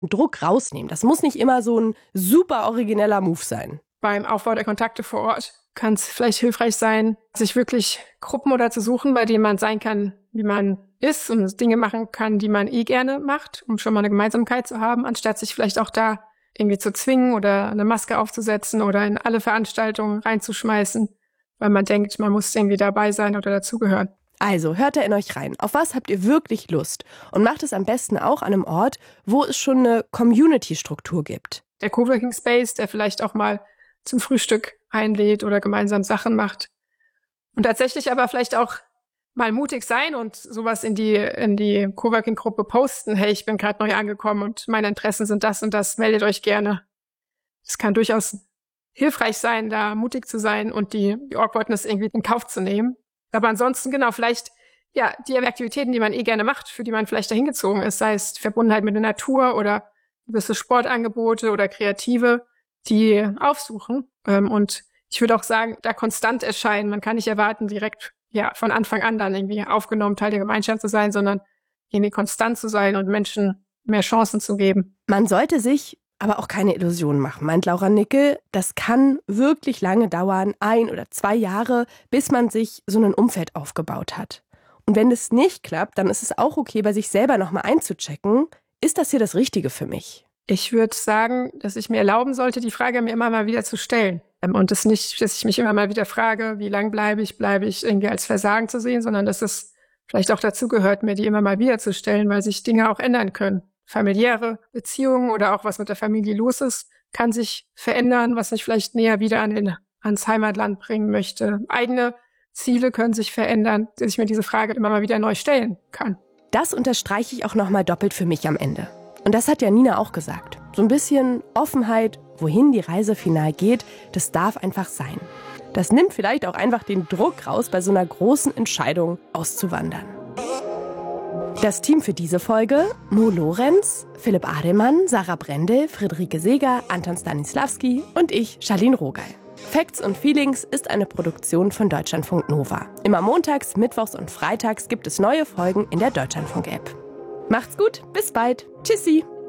Druck rausnehmen. Das muss nicht immer so ein super origineller Move sein. Beim Aufbau der Kontakte vor Ort kann es vielleicht hilfreich sein, sich wirklich Gruppen oder zu suchen, bei denen man sein kann, wie man ist und Dinge machen kann, die man gerne macht, um schon mal eine Gemeinsamkeit zu haben, anstatt sich vielleicht auch da irgendwie zu zwingen oder eine Maske aufzusetzen oder in alle Veranstaltungen reinzuschmeißen, weil man denkt, man muss irgendwie dabei sein oder dazugehören. Also hört da in euch rein. Auf was habt ihr wirklich Lust? Und macht es am besten auch an einem Ort, wo es schon eine Community-Struktur gibt. Der Coworking Space, der vielleicht auch mal zum Frühstück einlädt oder gemeinsam Sachen macht. Und tatsächlich aber vielleicht auch mal mutig sein und sowas in die Coworking-Gruppe posten. Hey, ich bin gerade neu angekommen und meine Interessen sind das und das. Meldet euch gerne. Es kann durchaus hilfreich sein, da mutig zu sein und die Awkwardness irgendwie in Kauf zu nehmen. Aber ansonsten, genau, vielleicht, ja, die Aktivitäten, die man gerne macht, für die man vielleicht dahin gezogen ist, sei es Verbundenheit mit der Natur oder gewisse Sportangebote oder Kreative, die aufsuchen. Und ich würde auch sagen, da konstant erscheinen. Man kann nicht erwarten, direkt, ja, von Anfang an dann irgendwie aufgenommen, Teil der Gemeinschaft zu sein, sondern irgendwie konstant zu sein und Menschen mehr Chancen zu geben. Man sollte sich aber auch keine Illusionen machen, meint Laura Nickel. Das kann wirklich lange dauern, 1 oder 2 Jahre, bis man sich so ein Umfeld aufgebaut hat. Und wenn das nicht klappt, dann ist es auch okay, bei sich selber nochmal einzuchecken, ist das hier das Richtige für mich? Ich würde sagen, dass ich mir erlauben sollte, die Frage mir immer mal wieder zu stellen. Und das nicht, dass ich mich immer mal wieder frage, wie lang bleibe ich irgendwie als Versagen zu sehen, sondern dass es vielleicht auch dazu gehört, mir die immer mal wieder zu stellen, weil sich Dinge auch ändern können. Familiäre Beziehungen oder auch was mit der Familie los ist, kann sich verändern, was mich vielleicht näher wieder ans Heimatland bringen möchte. Eigene Ziele können sich verändern, dass ich mir diese Frage immer mal wieder neu stellen kann. Das unterstreiche ich auch nochmal doppelt für mich am Ende. Und das hat ja Nina auch gesagt. So ein bisschen Offenheit, wohin die Reise final geht, das darf einfach sein. Das nimmt vielleicht auch einfach den Druck raus, bei so einer großen Entscheidung auszuwandern. Das Team für diese Folge: Mo Lorenz, Philipp Adelmann, Sarah Brendel, Friederike Seeger, Anton Stanislavski und ich, Charlene Rogal. Facts und Feelings ist eine Produktion von Deutschlandfunk Nova. Immer montags, mittwochs und freitags gibt es neue Folgen in der Deutschlandfunk-App. Macht's gut, bis bald. Tschüssi.